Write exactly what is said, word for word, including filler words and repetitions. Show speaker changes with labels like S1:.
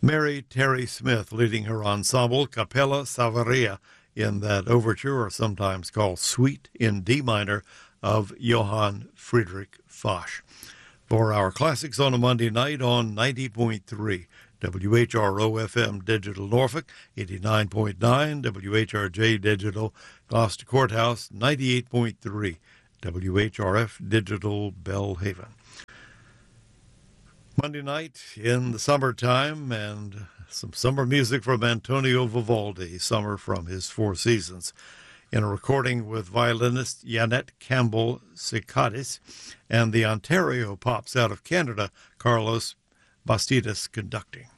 S1: Mary Terry Smith leading her ensemble Capella Savaria in that overture, or sometimes called Suite in D minor, of Johann Friedrich Foch. For our classics on a Monday night on ninety point three W H R O F M Digital Norfolk, eighty-nine point nine W H R J Digital Gloucester Courthouse, ninety-eight point three W H R F Digital Bellhaven. Monday night in the summertime, and some summer music from Antonio Vivaldi, Summer from his Four Seasons, in a recording with violinist Yanette Campbell Sikadis and the Ontario Pops out of Canada, Carlos Bastidas conducting.